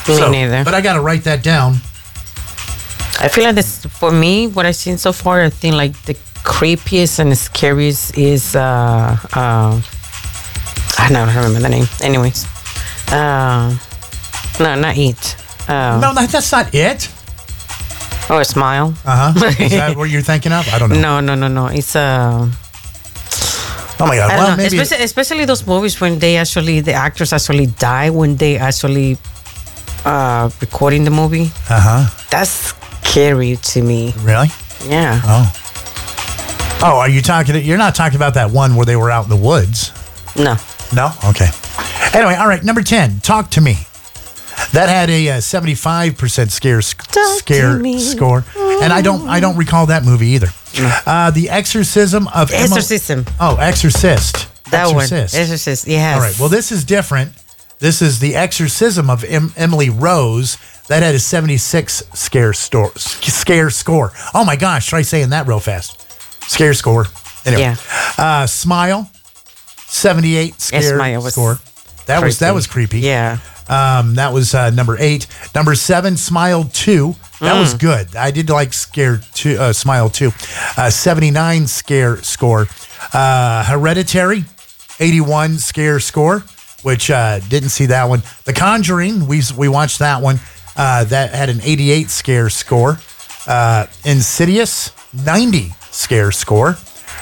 Me neither. But I got to write that down. I feel like this, for me, what I've seen so far, I think like the creepiest and the scariest is I don't remember the name. Anyways, no, not It. No, that's not it. Oh, Smile. Is that what you're thinking of? I don't know. No. It's Oh my God. I Well, don't know. maybe. Especially those movies when the actors actually die when they actually recording the movie. That's scary to me. Really? Yeah. Oh, are you talking? You're not talking about that one where they were out in the woods. No. No? Okay. Anyway, all right. Number 10, Talk to Me. That had a 75% scare score, and I don't recall that movie either. The Exorcism of Exorcism. Exorcist. That Exorcist. one. Exorcist. Yes. All right. Well, this is different. This is the Exorcism of Emily Rose. That had a 76 scare score. Oh my gosh! Try saying that real fast. Scare score. Anyway. Yeah. Smile. 78 scare score. That was creepy. Yeah. That was number 8. Number 7, Smile 2. That was good. I did like Smile 2. 79 scare score. Hereditary, 81 scare score, which didn't see that one. The Conjuring, we watched that one. That had an 88 scare score. Insidious, 90 scare score.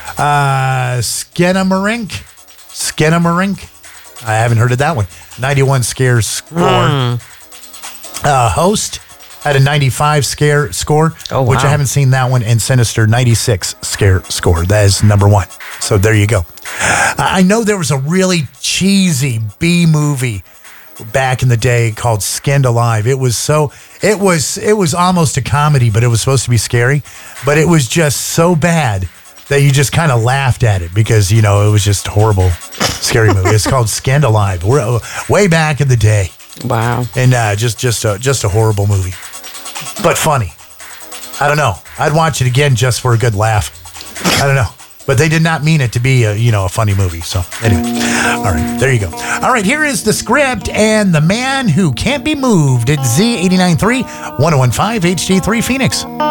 Skinamarink. I haven't heard of that one. 91 scare score. Host had a 95 scare score, which I haven't seen that one. And Sinister, 96 scare score. That is number 1. So there you go. I know there was a really cheesy B movie back in the day called Skinned Alive. It was almost a comedy, but it was supposed to be scary. But it was just so bad that you just kind of laughed at it because, it was just horrible, scary movie. It's called Skinned Alive. We're way back in the day. Wow. And just a horrible movie, but funny. I don't know. I'd watch it again just for a good laugh. I don't know. But they did not mean it to be a funny movie. So anyway, all right, there you go. All right, here is the script and the man who can't be moved at Z89.3, 101.5 HD3 Phoenix.